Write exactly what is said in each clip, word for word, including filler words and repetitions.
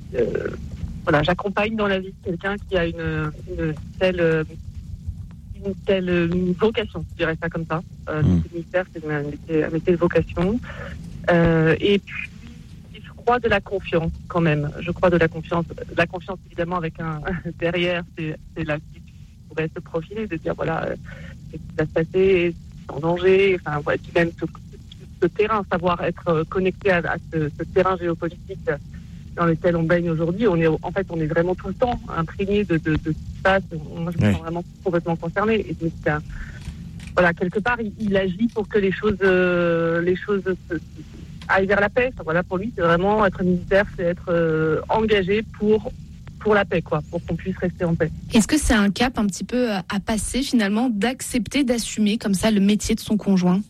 euh, voilà, j'accompagne dans la vie quelqu'un qui a une, une telle, euh, une telle une vocation, je dirais ça comme ça. Euh, Mmh. Le militaire, c'est un métier, un métier de vocation. Euh, et puis, je crois de la confiance quand même. Je crois de la confiance. La confiance, évidemment, avec un derrière, c'est, c'est là qui pourrait se profiler, de dire voilà, euh, ce qui va se passer, c'est en danger. Enfin, voilà, puis même ce, ce terrain, savoir être connecté à, à ce, ce terrain géopolitique dans lequel on baigne aujourd'hui. On est, en fait, on est vraiment tout le temps imprégné de, de, de ce qui se passe. Moi, je me Ouais. sens vraiment complètement concernée. Et je me dis, ben, voilà, quelque part, il, il agit pour que les choses, euh, les choses se, aillent vers la paix. Enfin, voilà, pour lui, c'est vraiment être militaire, c'est être euh, engagé pour pour la paix, quoi, pour qu'on puisse rester en paix. Est-ce que c'est un cap un petit peu à passer finalement, d'accepter, d'assumer comme ça le métier de son conjoint?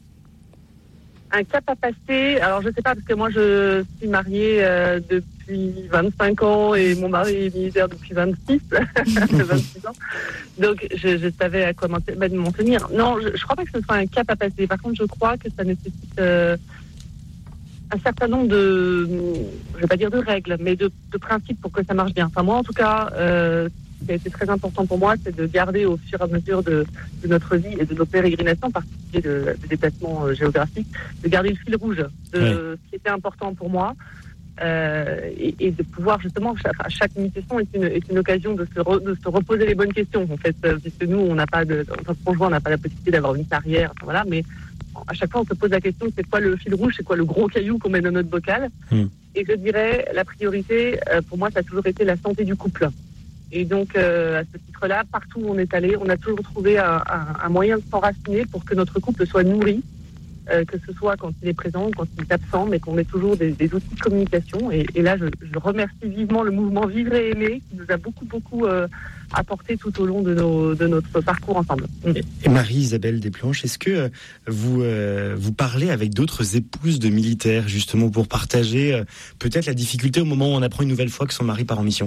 Un cap à passer, alors je sais pas, parce que moi je suis mariée euh, depuis vingt-cinq ans et mon mari est militaire depuis vingt-six, vingt-six ans. Donc je, je savais à quoi m'en, m'en tenir. Non, je, je crois pas que ce soit un cap à passer. Par contre, je crois que ça nécessite euh, un certain nombre de, je vais pas dire de règles, mais de, de principes pour que ça marche bien. Enfin moi en tout cas, euh, ce qui a été très important pour moi, c'est de garder au fur et à mesure de, de notre vie et de nos pérégrinations, en particulier de, de déplacements euh, géographiques, de garder le fil rouge de Ouais. ce qui était important pour moi. Euh, et, et de pouvoir justement, chaque, chaque mission est une, est une occasion de se, re, de se reposer les bonnes questions, en fait, euh, puisque nous, on n'a pas de, notre conjoint n'a pas la possibilité d'avoir une carrière, enfin, voilà, mais à chaque fois, on se pose la question, c'est quoi le fil rouge, c'est quoi le gros caillou qu'on met dans notre bocal. Mm. Et je dirais, la priorité, euh, pour moi, ça a toujours été la santé du couple. Et donc, euh, à ce titre-là, partout où on est allé, on a toujours trouvé un, un, un moyen de s'enraciner pour que notre couple soit nourri, euh, que ce soit quand il est présent, quand il est absent, mais qu'on ait toujours des, des outils de communication. Et, et là, je, je remercie vivement le mouvement Vivre et Aimer, qui nous a beaucoup, beaucoup euh, apporté tout au long de, nos, de notre parcours ensemble. Et Marie-Isabelle Desplanches, est-ce que euh, vous, euh, vous parlez avec d'autres épouses de militaires, justement, pour partager euh, peut-être la difficulté au moment où on apprend une nouvelle fois que son mari part en mission ?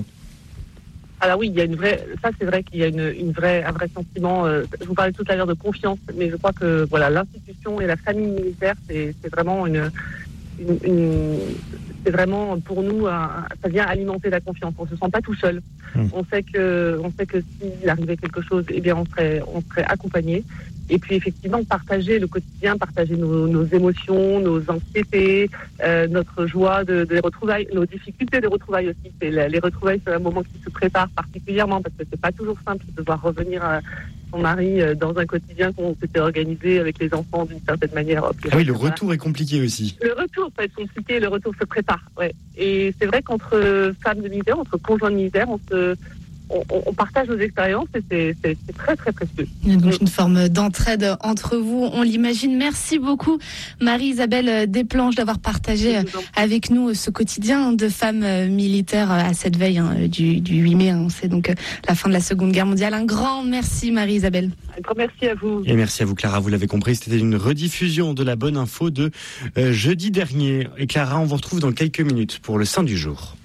Alors oui, il y a une vraie, ça c'est vrai qu'il y a une, une vraie, un vrai sentiment. Euh, je vous parlais tout à l'heure de confiance, mais je crois que voilà, l'institution et la famille militaire, c'est, c'est vraiment une, une, une c'est vraiment pour nous, un, ça vient alimenter la confiance. On se sent pas tout seul. Mmh. On sait que, on sait que s'il arrivait quelque chose, eh bien on serait, on serait accompagné. Et puis effectivement, partager le quotidien, partager nos, nos émotions, nos anxiétés, euh, notre joie de, de les retrouvailles, nos difficultés de retrouvailles aussi. C'est la, les retrouvailles, c'est un moment qui se prépare particulièrement parce que c'est pas toujours simple de devoir revenir à son mari dans un quotidien qu'on s'était organisé avec les enfants d'une certaine manière. Hop, ah oui, le retour voilà. est compliqué aussi. Le retour peut être compliqué, le retour se prépare, ouais. Et c'est vrai qu'entre femmes de militaires, entre conjoints de militaires, on se On, on partage nos expériences et c'est, c'est, c'est très très précieux. Il y a donc une forme d'entraide entre vous, on l'imagine. Merci beaucoup Marie-Isabelle Desplanches d'avoir partagé avec nous ce quotidien de femmes militaires à cette veille hein, du, du huit mai. Hein, on sait donc la fin de la Seconde Guerre mondiale. Un grand merci Marie-Isabelle. Un grand merci à vous. Et merci à vous Clara, vous l'avez compris, c'était une rediffusion de la bonne info de euh, jeudi dernier. Et Clara, on vous retrouve dans quelques minutes pour le Saint du jour.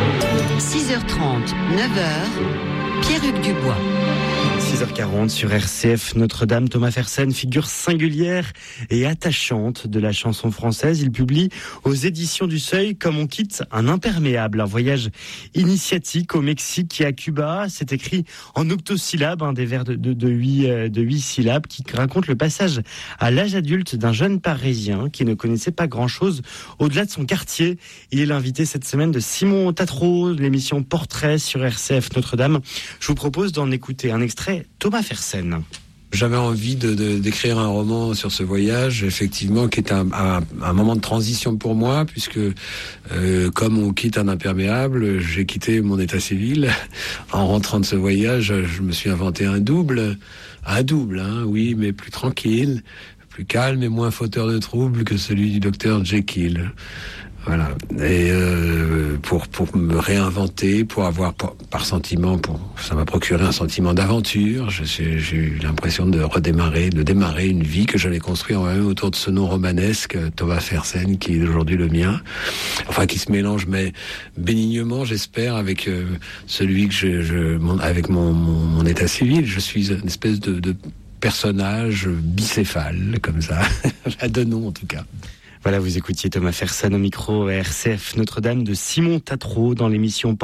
six heures trente, neuf heures, Pierre-Hugues Dubois. six heures quarante sur R C F, Notre-Dame, Thomas Fersen, figure singulière et attachante de la chanson française. Il publie aux éditions du Seuil Comme on quitte un imperméable, un voyage initiatique au Mexique et à Cuba. C'est écrit en octosyllabes, hein, des vers de, de, de, huit, de huit syllabes qui racontent le passage à l'âge adulte d'un jeune Parisien qui ne connaissait pas grand-chose au-delà de son quartier. Il est l'invité cette semaine de Simon Tatro, de l'émission Portrait sur R C F Notre-Dame. Je vous propose d'en écouter un extrait. Thomas Fersen. J'avais envie de, de, d'écrire un roman sur ce voyage, effectivement, qui est un, un, un moment de transition pour moi, puisque euh, comme on quitte un imperméable, j'ai quitté mon état civil. En rentrant de ce voyage, je me suis inventé un double, un double, hein, oui, mais plus tranquille, plus calme et moins fauteur de troubles que celui du docteur Jekyll. Voilà. Et euh, pour pour me réinventer, pour avoir par, par sentiment, pour ça m'a procuré un sentiment d'aventure. Je suis, j'ai eu l'impression de redémarrer, de démarrer une vie que j'allais construire moi-même autour de ce nom romanesque, Thomas Fersen, qui est aujourd'hui le mien. Enfin, qui se mélange, mais bénignement, j'espère, avec euh, celui que je, je mon, avec mon, mon mon état civil. Je suis une espèce de, de personnage bicéphale, comme ça, à deux noms en tout cas. Voilà, vous écoutiez Thomas Fersen au micro R C F Notre-Dame de Simon Tatro dans l'émission